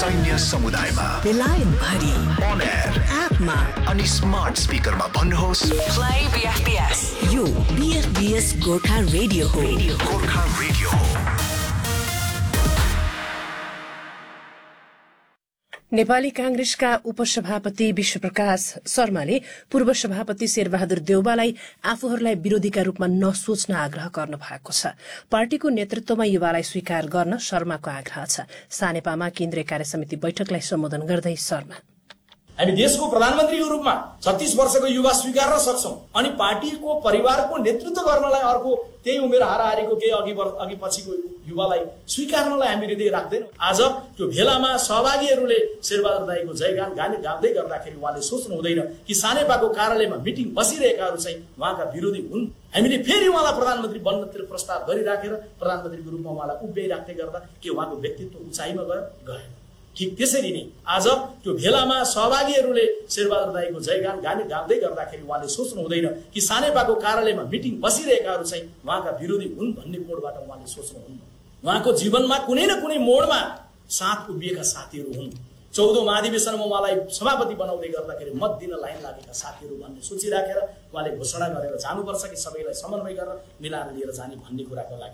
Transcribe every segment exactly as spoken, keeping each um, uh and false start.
सैन्य समुदायमा बेलायत भरि on air एपमा अनि स्मार्ट स्पिकरमा भन्नुहोस् प्ले बीएफबीएस। यो बीएफबीएस गोर्खा रेडियो हो। गोर्खा रेडियो हो। नेपाली कांग्रेसका उपसभापति विश्वप्रकाश शर्माले पूर्व सभापति शेरबहादुर देउवालाई आफूहरूलाई विरोधीका रूपमा नसोच्न आग्रह गर्नु भएको छ। पार्टीको नेतृत्वमा युवालाई स्वीकार गर्न शर्माको आग्रह छ। सानेपामा केन्द्रीय कार्यसमिति बैठकलाई सम्बोधन गर्दै शर्मा, हामी देशको प्रधानमन्त्रीको रूपमा छत्तीस वर्षको युवा स्वीकार्न सक्छौं अनि पार्टीको परिवारको नेतृत्व गर्नलाई अर्को त्यही उमेर हाराहारीको केही अघि अघि पछिको युवालाई स्वीकार्नलाई हामी हृदय राख्दैनौं। आज त्यो भेलामा सहभागीहरूले शेरबहादुर दाइको जयगान गाने गाउँदै गर्दाखेरि उहाँले सोच्नु हुँदैन कि सानेपाको कार्यालयमा मिटिङ बसिरहेकाहरू चाहिँ उहाँका विरोधी हुन्। हामीले फेरि उहाँलाई प्रधानमन्त्री बन्नतिर प्रस्ताव गरिराखेर प्रधानमन्त्रीको रूपमा उहाँलाई उभ्याइराख्दै गर्दा के उहाँको व्यक्तित्व उचाइमा गयो? गएन। ठीक त्यसरी नै आज त्यो भेलामा सहभागीहरूले शेरबहादुर दाइको जयगान गाने गाउँदै गर्दाखेरि उहाँले सोच्नु हुँदैन कि सानेपाको कार्यालयमा मिटिङ बसिरहेकाहरू चाहिँ उहाँका विरोधी हुन् भन्ने मोडबाट उहाँले सोच्नुहुन्न। उहाँको जीवनमा कुनै न कुनै मोडमा साथ उभिएका साथीहरू हुन्। चौधौं महाधिवेशनमा उहाँलाई सभापति बनाउँदै गर्दाखेरि मत दिन लाइन लागेका साथीहरू भन्ने सोचिराखेर उहाँले घोषणा गरेर जानुपर्छ कि सबैलाई समन्वय गरेर मिलाएर लिएर जाने भन्ने कुराको लागि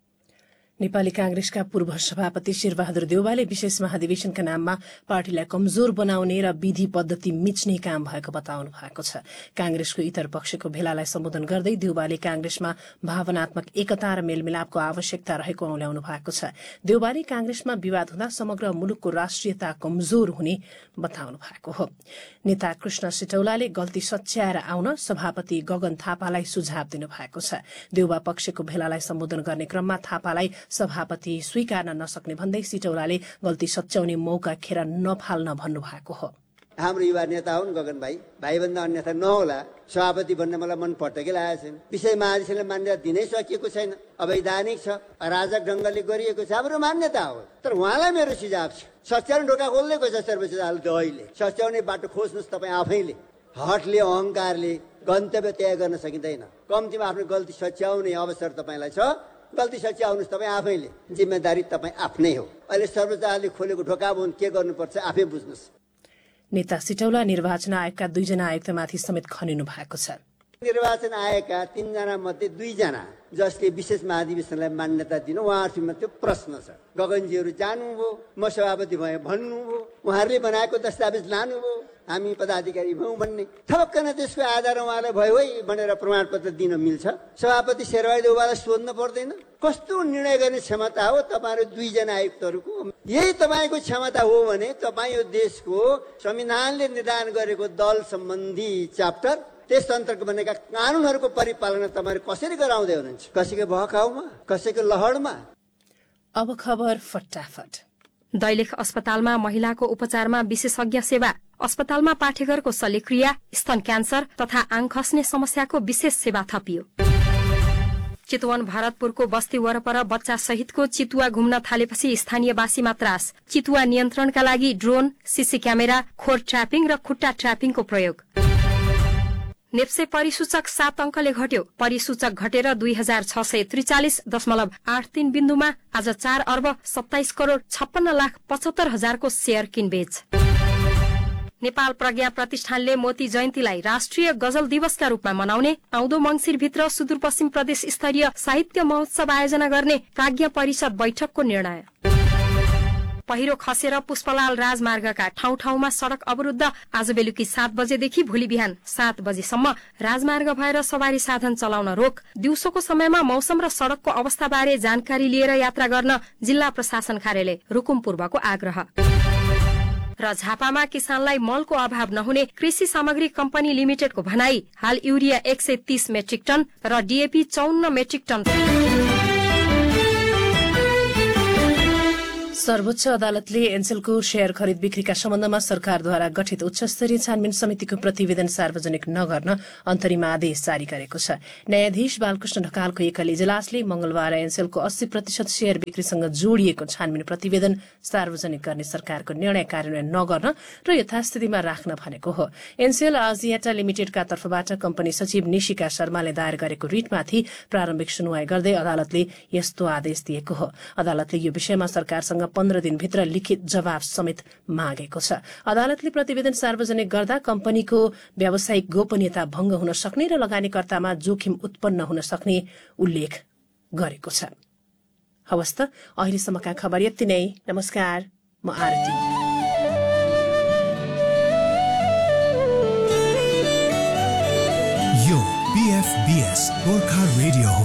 नेपाली कांग्रेसका पूर्व सभापति शेरबहादुर देउवाले विशेष महाधिवेशनका नाममा पार्टीलाई कमजोर बनाउने र विधि पद्धति मिच्ने काम भएको बताउनु भएको छ। कांग्रेसको इतर पक्षको भेलालाई सम्बोधन गर्दै देउवाले कांग्रेसमा भावनात्मक एकता र मेलमिलापको आवश्यकता रहेको औल्याउनु भएको छ। देउवाले कांग्रेसमा विवाद हुँदा समग्र मुलुकको राष्ट्रियता कमजोर हुने बताउनु भएको हो। नेता कृष्ण सिटौलाले गल्ती सच्याएर आउन सभापति गगन थापालाई सुझाव दिनु भएको छ। देउवा पक्षको भेलालाई सम्बोधन गर्ने क्रममा थापालाई सभापति स्वीकार्न नसक्ने भन्दै सिटौलाले गल्ती सच्याउने मौका खेर नफाल्न भन्नु भएको हो। हाम्रो युवा नेता हुन् गगन भाइ, भाइभन्दा अन्यथा नहोला। सभापति बन्न मलाई मन पटकै लागेको छैन। विषय महाधिवेशनले मान्यता दिनै सकिएको छैन, अवैधानिक छ, अराजक ढंगले गरिएको छ, हाम्रो मान्यता हो। तर उहाँलाई मेरो सुझाव छ, सच्याउने ढोका खोल्दै गएछ सर्वोच्च अदालतले अहिले। सच्याउने बाटो खोज्नुहोस् तपाईँ आफैले। हटले अहंकारले गन्तव्य तय गर्न सकिँदैन। कम्तीमा आफ्नो गल्ती सच्याउने अवसर तपाईँलाई छ। गल्ती सच्याउनुहोस् तपाईँ आफैले। जिम्मेदारी तपाईँ आफ्नै हो। अहिले सर्वोच्च अदालतले खोलेको ढोका बन्द के गर्नुपर्छ आफै बुझ्नुहोस्। नेता सिटौला निर्वाचन आयोगका दुईजना आयुक्तमाथि समेत खनिनु भएको छ। निर्वाचन आयोगका तीनजना मध्ये दुईजना जसले विशेष महाधिवेशनलाई मान्यता दिन उहाँहरूसँग त्यो प्रश्न छ। गगनजीहरू जानुभयो, म सभापति भए भन्नुभयो, उहाँहरूले बनाएको दस्तावेज लानुभयो, हामी पदाधिकारी भयौं भन्ने थपक्क त्यसको आधार उहाँलाई भयो है भनेर प्रमाणपत्र दिन मिल्छ। सभापति शेरबहादुर देउवालाई सोध्न पर्दैन? कस्तो निर्णय गर्ने क्षमता हो तपाईँहरू दुईजना आयुक्तहरूको? यही तपाईँको क्षमता हो भने तपाईँ यो देशको संविधानले निर्धारण गरेको दल सम्बन्धी च्याप्टर, त्यस अन्तर्गत बनेका कानूनहरूको परिपालन तपाईहरु कसरी गराउँदै हुनुहुन्छ? कसैको बहकाउमा, कसैको लहरमा? अब खबर फटाफट। दैलेख अस्पतालमा महिलाको उपचारमा विशेषज्ञ सेवा। अस्पतालमा पाठेघरको शल्यक्रिया, स्तन क्यान्सर तथा आङ खस्ने समस्याको विशेष सेवा थपियो। चितवन भरतपुरको बस्ती वरपर बच्चा सहितको चितुवा घुम्न थालेपछि स्थानीयवासीमा त्रास। चितुवा नियन्त्रणका लागि ड्रोन, सीसी क्यामेरा, खोर ट्र्यापिङ र खुट्टा ट्र्यापिङको प्रयोग। नेप्से परिसूचक सात अंकले घट्यो। परिसूचक घटेर दुई हजार छ सय त्रिचालिस दशमलव आठ तीन बिन्दुमा आज चार अर्ब सत्ताइस करोड़ छप्पन्न लाख पचहत्तर हजारको शेयर किनबेच। नेपाल प्रज्ञा प्रतिष्ठानले मोती जयन्तीलाई राष्ट्रिय गजल दिवसका रूपमा मनाउने, आउँदो मंगिरभित्र सुदूरपश्चिम प्रदेश स्तरीय साहित्य महोत्सव आयोजना गर्ने प्राज्ञा परिषद बैठकको निर्णय। पहिरो खसेर पुष्पलाल राजमार्गका ठाउँ ठाउँमा सड़क अवरुद्ध। आज बेलुकी सात बजेदेखि भोलि बिहान सात बजेसम्म राजमार्ग भएर सवारी साधन चलाउन रोक। दिउँसोको समयमा मौसम र सड़कको अवस्थाबारे जानकारी लिएर यात्रा गर्न जिल्ला प्रशासन कार्यालय रुकुम पूर्वको आग्रह। र झापामा किसानलाई मलको अभाव नहुने कृषि सामग्री कम्पनी लिमिटेडको भनाई। हाल युरिया एक सय तीस मेट्रिक टन र डीएपी चौन्न मेट्रिक टन। सर्वोच्च अदालतले एनसेलको शेयर खरिद बिक्रीका सम्बन्धमा सरकारद्वारा गठित उच्चस्तरीय छानबिन समितिको प्रतिवेदन सार्वजनिक नगर्न अन्तरिम आदेश जारी गरेको छ। न्यायाधीश बालकृष्ण ढकालको एकल इजलासले मंगलबार एनसेलको अस्सी प्रतिशत शेयर बिक्रीसँग जोडिएको छानबिन प्रतिवेदन सार्वजनिक गर्ने सरकारको निर्णय कार्यान्वयन नगर्न र यथास्थितिमा राख्न भनेको हो। एनसेल आजियाटा लिमिटेडका तर्फबाट कम्पनी सचिव निशिका शर्माले दायर गरेको रिटमाथि प्रारम्भिक सुनवाई गर्दै अदालतले यस्तो आदेश दिएको हो। अदालतले यो विषयमा सरकारसँग पन्ध्र दिनभित्र लिखित जवाब समेत मागेको छ। अदालतले प्रतिवेदन सार्वजनिक गर्दा कम्पनीको व्यावसायिक गोपनीयता भंग हुन सक्ने र लगानीकर्तामा जोखिम उत्पन्न हुन सक्ने उल्लेख गरेको छ। हवस् त अहिलेसम्मका खबर यति नै। नमस्कार, म आरती। यो बीएफबीएस गोर्खा रेडियो हो।